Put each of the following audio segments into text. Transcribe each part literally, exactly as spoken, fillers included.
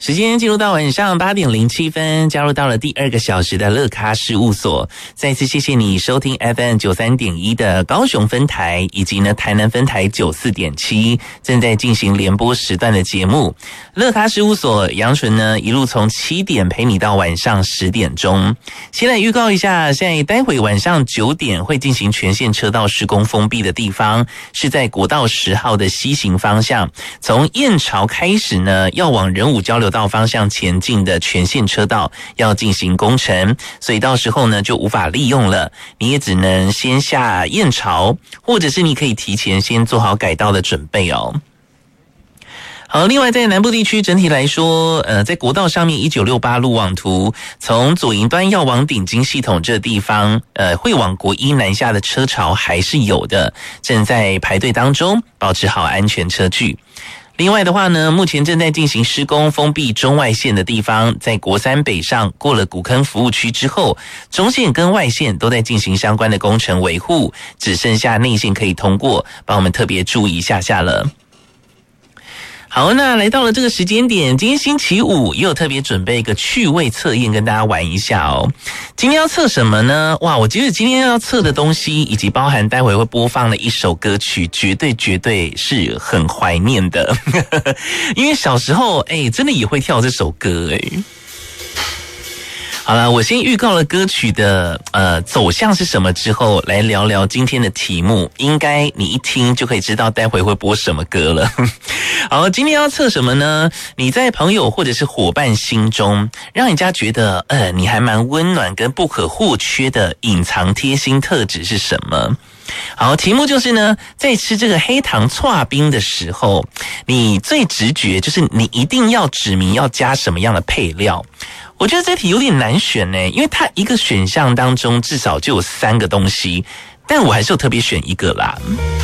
时间进入到晚上八点零七分，加入到了第二个小时的乐咖事务所。再次谢谢你收听 F M 九三点一 的高雄分台，以及呢台南分台九四点七，正在进行联播时段的节目。乐咖事务所杨纯呢一路从七点陪你到晚上十点钟。先来预告一下，在待会晚上九点会进行全线车道施工封闭的地方，是在国道十号的西行方向，从燕巢开始呢，要往仁武交流道方向前进的全线车道要进行工程，所以到时候呢就无法利用了，你也只能先下燕巢，或者是你可以提前先做好改道的准备哦。好，另外在南部地区整体来说，呃，在国道上面一九六八路网图，从左营端要往顶金系统这地方，呃，会往国一南下的车潮还是有的，正在排队当中，保持好安全车距。另外的话呢，目前正在进行施工封闭中外线的地方，在国三北上过了古坑服务区之后，中线跟外线都在进行相关的工程维护，只剩下内线可以通过，帮我们特别注意一下下了。好，那来到了这个时间点，今天星期五也有特别准备一个趣味测验跟大家玩一下哦。今天要测什么呢？哇，我觉得今天要测的东西以及包含待会会播放的一首歌曲，绝对绝对是很怀念的。因为小时候哎，真的也会跳这首歌哎。好了，我先预告了歌曲的呃走向是什么之后，来聊聊今天的题目。应该你一听就可以知道待会会播什么歌了。好，今天要测什么呢？你在朋友或者是伙伴心中，让人家觉得呃你还蛮温暖跟不可或缺的隐藏贴心特质是什么？好，题目就是呢，在吃这个黑糖剉冰的时候，你最直觉就是你一定要指明要加什么样的配料。我觉得这题有点难选呢，因为它一个选项当中至少就有三个东西，但我还是有特别选一个啦。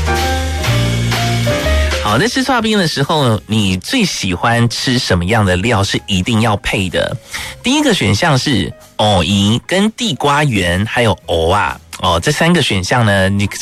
好，在吃剉冰的时候，你最喜欢吃什么样的料是一定要配的？第一个选项是藕姨跟地瓜圆还有藕啊。哦，这三个选项呢，你